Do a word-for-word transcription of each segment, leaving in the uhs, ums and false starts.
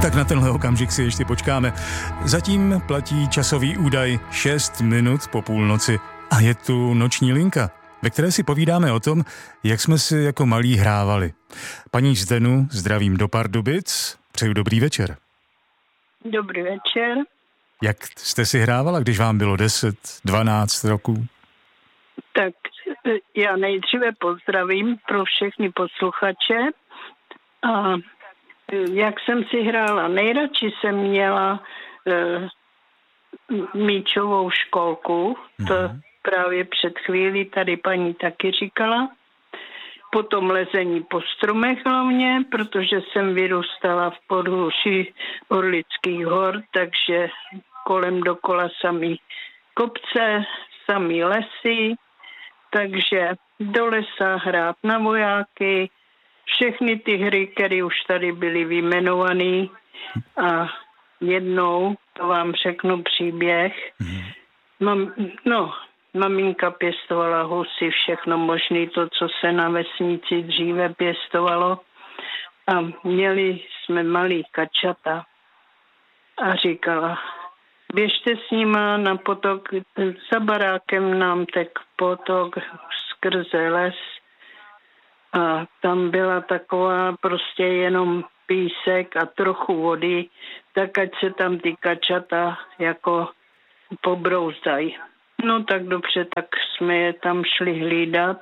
Tak na tenhle okamžik si ještě počkáme. Zatím platí časový údaj šest minut po půlnoci a je tu noční linka, ve které si povídáme o tom, jak jsme si jako malí hrávali. Paní Zdenu zdravím do Pardubic, přeju dobrý večer. Dobrý večer. Jak jste si hrávala, když vám bylo deset, dvanáct roků? Tak já nejdříve pozdravím pro všechny posluchače. A jak jsem si hrála? Nejradši jsem měla e, míčovou školku, to mm. právě před chvílí tady paní taky říkala. Potom lezení po stromech hlavně, protože jsem vyrůstala v podhůří Orlických hor, takže kolem dokola samý kopce, samý lesy, takže do lesa hrát na vojáky, všechny ty hry, které už tady byly vyjmenované a jednou, to vám řeknu příběh, Mam, no, maminka pěstovala husy, všechno možné, to, co se na vesnici dříve pěstovalo a měli jsme malý kačata a říkala, běžte s nima na potok, za barákem nám tek potok skrze les a tam byla taková prostě jenom písek a trochu vody, tak ať se tam ty kačata jako pobrouzdají. No tak dobře, tak jsme je tam šli hlídat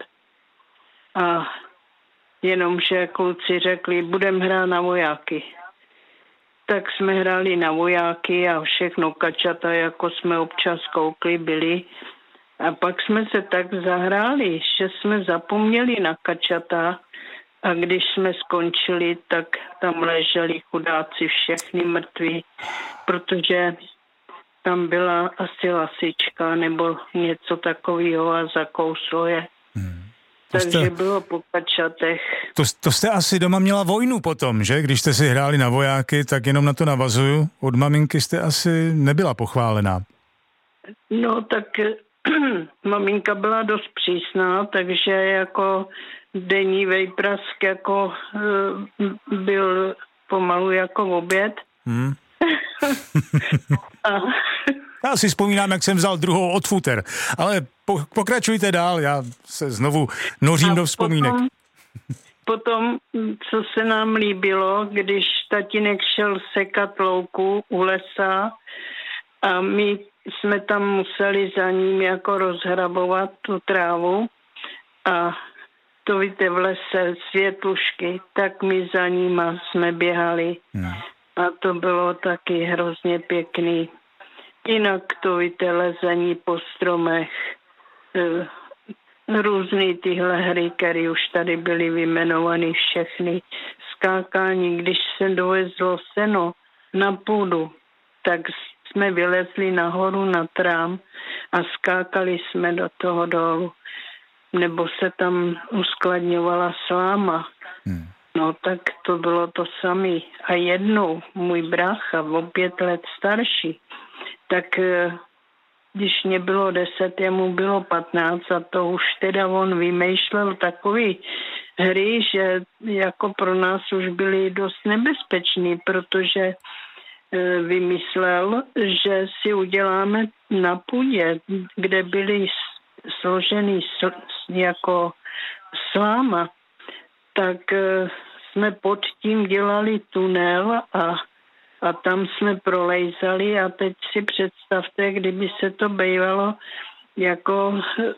a jenomže kluci řekli, budeme hrát na vojáky. Tak jsme hráli na vojáky a všechno kačata, jako jsme občas koukli, byli. A pak jsme se tak zahráli, že jsme zapomněli na kačata a když jsme skončili, tak tam leželi chudáci všechny mrtví, protože tam byla asi lasička nebo něco takového a zakouslo je. Hmm. Takže jste, bylo po kačatech. To, to jste asi doma měla vojnu potom, že? Když jste si hráli na vojáky, tak jenom na to navazuju. Od maminky jste asi nebyla pochválená. No tak maminka byla dost přísná, takže jako denní vejprask jako byl pomalu jako oběd. Hmm. a... Já si vzpomínám, jak jsem vzal druhou od futer, ale po, pokračujte dál, já se znovu nořím a do vzpomínek. Potom, potom, co se nám líbilo, když tatínek šel sekat louku u lesa a my jsme tam museli za ním jako rozhrabovat tu trávu a to víte v lese světlušky, tak my za nima jsme běhali. Hmm. A to bylo taky hrozně pěkný. Jinak to víte, lezení po stromech, e, různý tyhle hry, které už tady byly vyjmenovány všechny. Skákání, když se dovezlo seno na půdu, tak jsme vylezli nahoru na trám a skákali jsme do toho dolů. Nebo se tam uskladňovala sláma. Hmm. No tak to bylo to samé. A jednou můj brácha, o pět let starší, tak když mě bylo deset, jemu bylo patnáct a to už teda on vymýšlel takový hry, že jako pro nás už byly dost nebezpečný, protože vymyslel, že si uděláme na půdě, kde byly složený jako sláma, tak jsme pod tím dělali tunel a, a tam jsme prolejzali a teď si představte, kdyby se to bývalo jako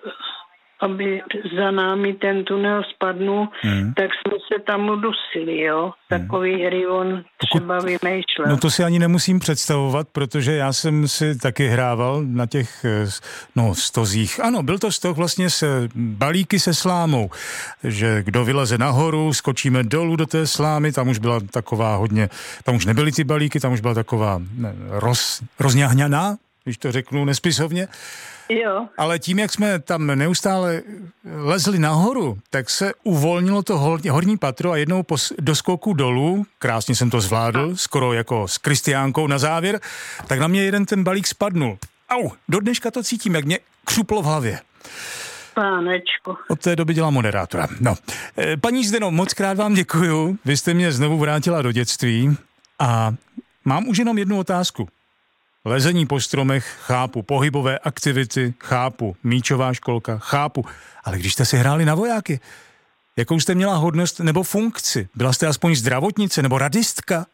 aby za námi ten tunel spadnul, hmm. tak jsme se tam udusili, jo. Takový hry on třeba vymýšlel. No to si ani nemusím představovat, protože já jsem si taky hrával na těch, no, stozích. Ano, byl to stok vlastně s balíky se slámou, že kdo vyleze nahoru, skočíme dolů do té slámy, tam už byla taková hodně, tam už nebyly ty balíky, tam už byla taková ne, roz, rozňahňaná, když to řeknu nespisovně. Jo. Ale tím, jak jsme tam neustále lezli nahoru, tak se uvolnilo to horní patro a jednou po doskoku dolů, krásně jsem to zvládl, skoro jako s Kristiánkou na závěr, tak na mě jeden ten balík spadnul. Au, do dneška to cítím, jak mě křuplo v hlavě. Pánečku. Od té doby dělám moderátora. No, paní Zdeno, moc krát vám děkuju, vy jste mě znovu vrátila do dětství a Mám už jenom jednu otázku. Lezení po stromech, chápu, pohybové aktivity, chápu, míčová školka, chápu, ale když jste si hráli na vojáky, jakou jste měla hodnost nebo funkci? Byla jste aspoň zdravotnice nebo radistka?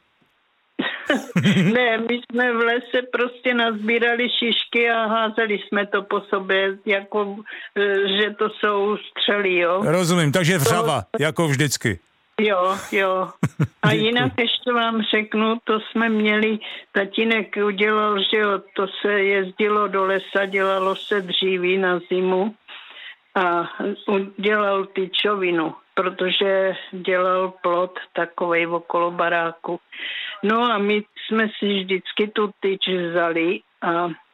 Ne, my jsme v lese prostě nazbírali šišky a házeli jsme to po sobě, jako, že to jsou střely, jo. Rozumím, takže vřava, to... jako vždycky. Jo, jo. A jinak ještě vám řeknu, to jsme měli, tatínek udělal, že jo, to se jezdilo do lesa, dělalo se dříví na zimu a udělal tyčovinu, protože dělal plot takovej okolo baráku. No a my jsme si vždycky tu tyč vzali a e,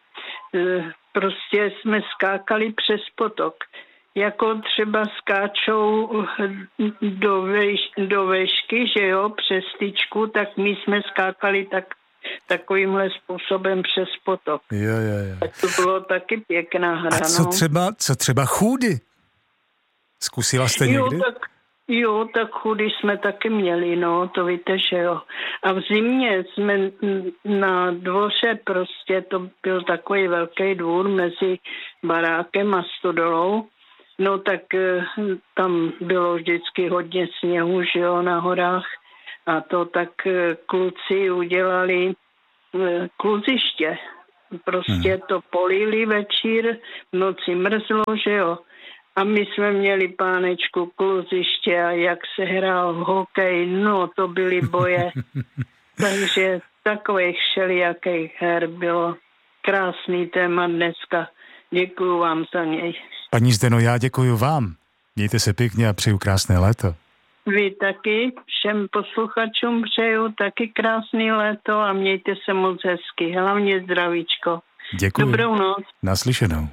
prostě jsme skákali přes potok. Jako třeba skáčou do, veš, do vešky, že jo, přes tyčku, tak my jsme skákali tak, takovýmhle způsobem přes potok. Jo, jo, jo. Tak to bylo taky pěkná hra. A co třeba, co třeba chůdy? Zkusila jste někdy? Jo, tak, jo, tak chůdy jsme taky měli, no, to víte, že jo. A v zimě jsme na dvoře prostě, to byl takový velký dvůr mezi barákem a stodolou. No tak tam bylo vždycky hodně sněhu, že jo, na horách. A to tak kluci udělali kluziště. Prostě hmm. to polili večír, v noci mrzlo, že jo. A my jsme měli, pánečku, kluziště a jak se hrál hokej, no to byly boje. Takže takových všelijakých her bylo. Krásný téma dneska. Děkuju vám za něj. Paní Zdeno, já děkuju vám. Mějte se pěkně a přeju krásné léto. Vy taky, všem posluchačům přeju taky krásný léto a mějte se moc hezky. Hlavně zdravíčko. Děkuji. Dobrou noc. Naslyšenou.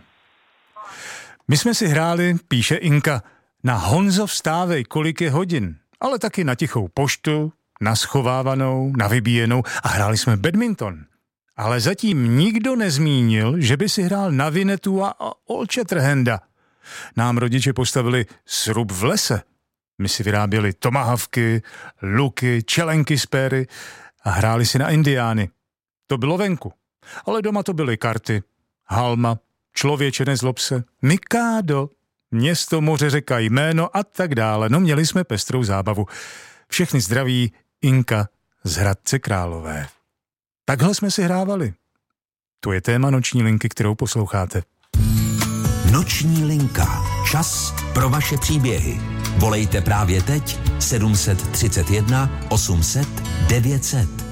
My jsme si hráli, píše Inka, na Honzo vstávej, kolik je hodin, ale taky na tichou poštu, na schovávanou, na vybíjenou a hráli jsme badminton. Ale zatím nikdo nezmínil, že by si hrál na vinetu a olčetrhenda. Nám rodiče postavili srub v lese. My si vyráběli tomahavky, luky, čelenky z péry a hráli si na indiány. To bylo venku. Ale doma to byly karty, halma, člověče nezlob se, Mikádo, město, moře, řeka, jméno a tak dále. No měli jsme pestrou zábavu. Všechny zdraví, Inka z Hradce Králové. Takhle jsme si hrávali. To je téma Noční linky, kterou posloucháte. Noční linka. Čas pro vaše příběhy. Volejte právě teď sedm set třicet jedna osm set devět set.